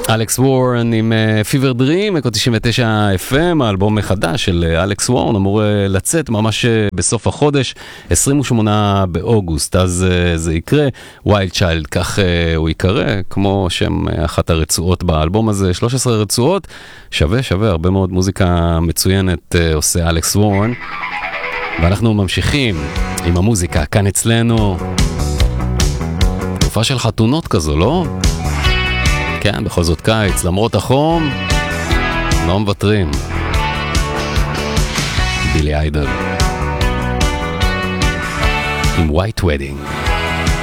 אלכס וורן עם פיבר דרים, אקו 99 FM, האלבום מחדש של אלכס וורן, אמור לצאת ממש בסוף החודש, 28 באוגוסט, אז זה יקרה, ווילד צ'יילד, כך הוא יקרא, כמו שם אחת הרצועות באלבום הזה, 13 רצועות, שווה, הרבה מאוד מוזיקה מצוינת עושה אלכס וורן, ואנחנו ממשיכים עם המוזיקה כאן אצלנו, תקופה של חתונות כזו, לא? כן, בכל זאת קיץ, למרות החום, לא מוותרים. בילי איידל עם White Wedding.